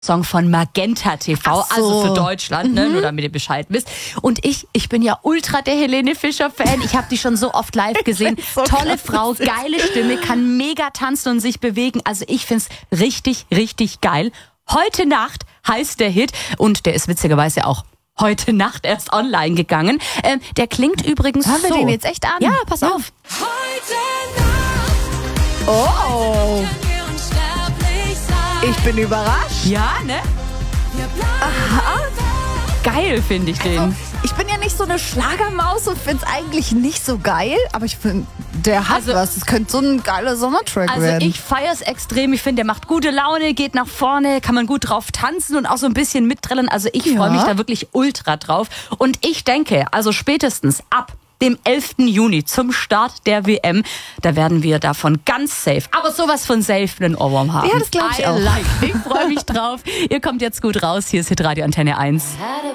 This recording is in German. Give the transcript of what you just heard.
Song von Magenta TV, Ach so. also für Deutschland, ne, nur damit ihr Bescheid wisst. Und ich bin ja ultra der Helene Fischer-Fan. Ich habe die schon so oft live gesehen. So Tolle krass. Frau, geile Stimme, kann mega tanzen und sich bewegen. Also ich find's richtig, richtig geil. Heute Nacht heißt der Hit und der ist witzigerweise auch heute Nacht erst online gegangen. Der klingt übrigens Hören wir so. den jetzt echt an? Ja, pass auf. Oh, ich bin überrascht. Ja, ne? Geil finde ich den. Ich bin ja nicht so eine Schlagermaus und find's eigentlich nicht so geil, aber ich finde, der hat Also- was. Es könnte so ein geiler Sommertrack Also werden. ich feier's extrem. Ich finde, der macht gute Laune, geht nach vorne, kann man gut drauf tanzen und auch so ein bisschen mittrillen. Also ich Ja. freue mich da wirklich ultra drauf. Und ich denke, also spätestens ab dem 11. Juni zum Start der WM, da werden wir davon ganz safe, aber sowas von safe einen Ohrwurm haben. Ja, das glaub ich I auch. like. Ich freue mich drauf. Ihr kommt jetzt gut raus. Hier ist Hitradio Antenne 1.